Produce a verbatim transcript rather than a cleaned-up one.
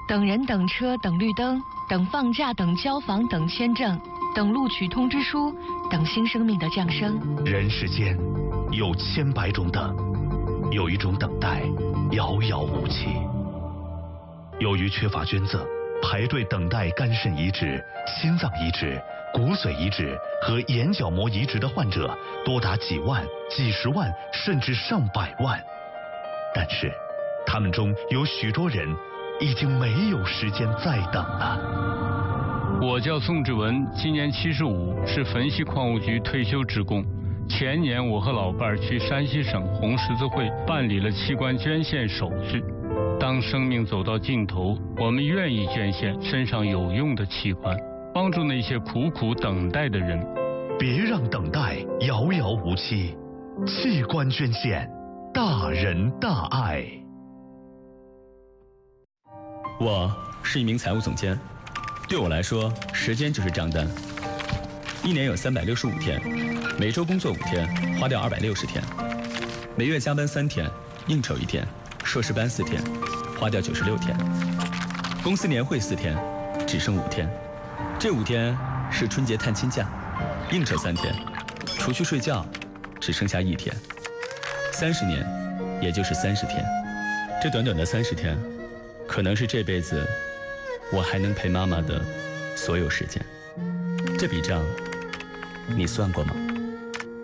等人、等车、等绿灯，等放假、等交房、等签证，等录取通知书，等新生命的降生。 人世间有千百种等，有一种等待遥遥无期。由于缺乏捐赠，排队等待肝肾移植、心脏移植、骨髓移植和眼角膜移植的患者多达几万、几十万，甚至上百万。但是，他们中有许多人已经没有时间再等了。 我叫宋志文，今年七十五，是汾西矿务局退休职工。前年我和老伴儿去山西省红十字会办理了器官捐献手续。当生命走到尽头，我们愿意捐献身上有用的器官，帮助那些苦苦等待的人。 别让等待遥遥无期，器官捐献，大仁大爱。 我是一名财务总监，对我来说，时间就是账单。一年有三百六十五天，每周工作五天，花掉二百六十天；每月加班三天，应酬一天，硕士班四天，花掉九十六天；公司年会四天，只剩五天。这五天是春节探亲假，应酬三天，除去睡觉，只剩下一天。三十年，也就是三十天。这短短的三十天，可能是这辈子我还能陪妈妈的所有时间。这笔账你算过吗？